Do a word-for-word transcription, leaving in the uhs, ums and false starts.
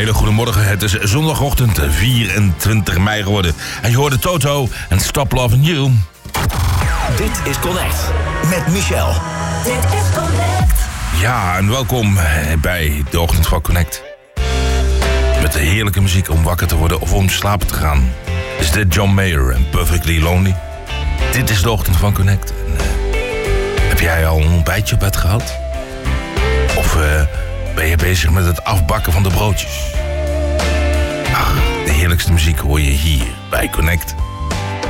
hele goede morgen. Het is zondagochtend vierentwintig mei geworden. En je hoorde Toto en Stop Loving You. Dit is Connect met Michel. Dit is Connect. Ja, en welkom bij de ochtend van Connect. Met de heerlijke muziek om wakker te worden of om te slapen te gaan. Is dit John Mayer en Perfectly Lonely. Dit is de ochtend van Connect. En, uh, heb jij al een ontbijtje op bed gehad? Of uh, ben je bezig met het afbakken van de broodjes? Ach, de heerlijkste muziek hoor je hier bij Connect.